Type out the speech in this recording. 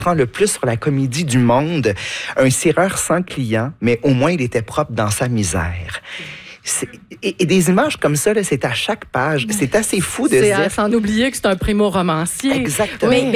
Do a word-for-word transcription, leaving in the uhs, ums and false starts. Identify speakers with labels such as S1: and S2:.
S1: prend le plus sur la comédie du monde. Un cireur sans client, mais au moins il était propre dans sa misère. Et, et des images comme ça, là, c'est à chaque page. C'est assez fou de
S2: c'est
S1: dire...
S2: C'est sans oublier que c'est un primo-romancier.
S1: Exactement.
S2: Mais,